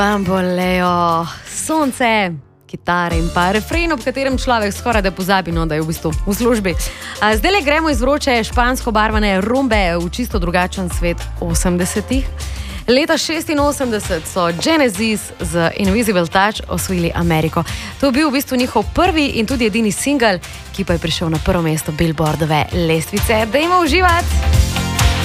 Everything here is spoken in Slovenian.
Bamboleo, sonce, kitare in pa refren, ob katerem človek skoraj da pozabi, no, da je v bistvu v službi. Zdaj le gremo iz vroče špansko barvane rumbe v čisto drugačen svet 80-ih. Leta 86 so Genesis z Invisible Touch osvojili Ameriko. To je bil v bistvu njihov prvi in tudi edini singel, ki pa je prišel na prvo mesto Billboardove lestvice. Dajmo uživati!